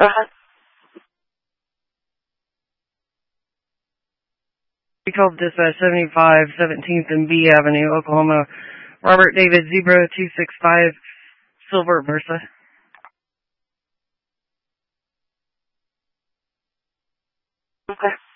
Uh-huh. We called dispatch 75 17th and B Avenue, Oklahoma. Robert David Zebra 265 Silver Versa. Okay.